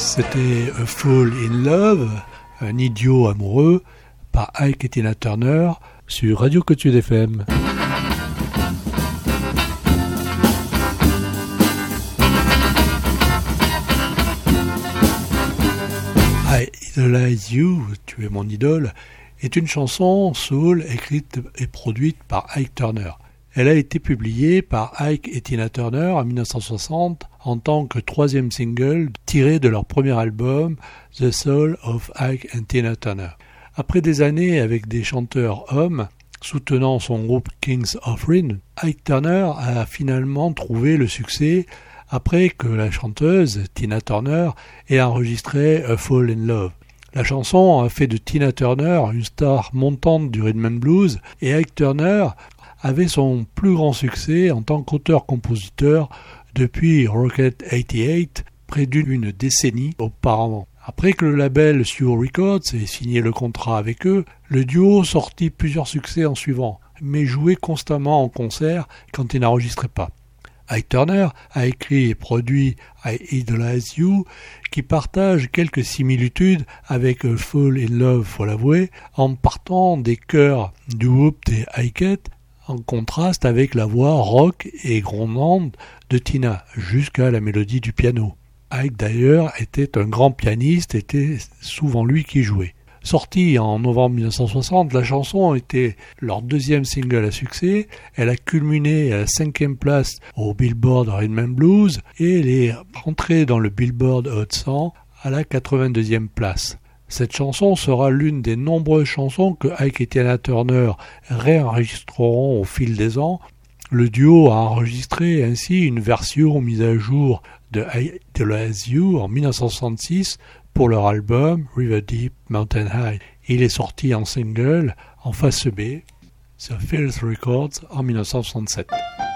C'était A Fool in Love, un idiot amoureux, par Ike et Tina Turner sur Radio Côte-Sud FM. I Idolize You, tu es mon idole, est une chanson soul écrite et produite par Ike Turner. Elle a été publiée par Ike et Tina Turner en 1960 en tant que troisième single tiré de leur premier album The Soul of Ike and Tina Turner. Après des années avec des chanteurs hommes soutenant son groupe Kings of Rin, Ike Turner a finalement trouvé le succès après que la chanteuse Tina Turner ait enregistré A Fall in Love. La chanson a fait de Tina Turner une star montante du rhythm and blues et Ike Turner avait son plus grand succès en tant qu'auteur-compositeur depuis Rocket 88, près d'une décennie auparavant. Après que le label Sue Records ait signé le contrat avec eux, le duo sortit plusieurs succès en suivant, mais jouait constamment en concert quand il n'enregistrait pas. Ike Turner a écrit et produit I Idolize You, qui partage quelques similitudes avec A Fall in Love, faut l'avouer, en partant des chœurs du Whoop et Ikeette, en contraste avec la voix rock et grondante de Tina, jusqu'à la mélodie du piano. Ike d'ailleurs était un grand pianiste, était souvent lui qui jouait. Sortie en novembre 1960, la chanson était leur deuxième single à succès. Elle a culminé à la 5e place au Billboard Rhythm and Blues et elle est rentrée dans le Billboard Hot 100 à la 82e place. Cette chanson sera l'une des nombreuses chansons que Ike et Tina Turner réenregistreront au fil des ans. Le duo a enregistré ainsi une version mise à jour de I Idolize You en 1966 pour leur album River Deep Mountain High. Il est sorti en single en face B sur Philips Records en 1967.